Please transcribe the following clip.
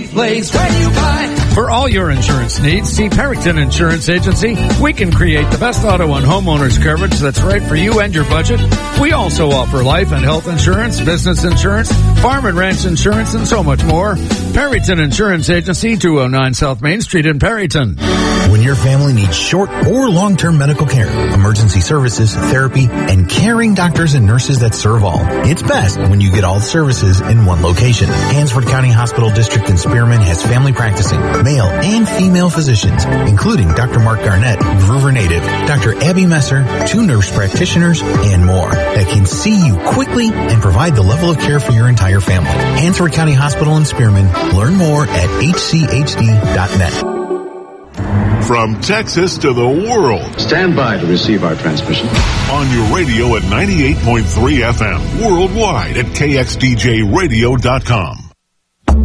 safe place when you buy. For all your insurance needs, see Perrington Insurance Agency. We can create the best auto and homeowners coverage that's right for you and your budget. We also offer life and health insurance, business insurance, farm and ranch insurance, and so much more. Perrington Insurance Agency, 209 South Main Street in Perryton. When your family needs short or long-term medical care, emergency services, therapy, and caring doctors and nurses that serve all, it's best when you get all the services in one location. Hansford County Hospital District in Spearman has family practicing, male and female physicians, including Dr. Mark Garnett, Groover native, Dr. Abby Messer, 2 nurse practitioners, and more that can see you quickly and provide the level of care for your entire family. Hansford County Hospital in Spearman. Learn more at hchd.net. From Texas to the world. Stand by to receive our transmission. On your radio at 98.3 FM. Worldwide at kxdjradio.com.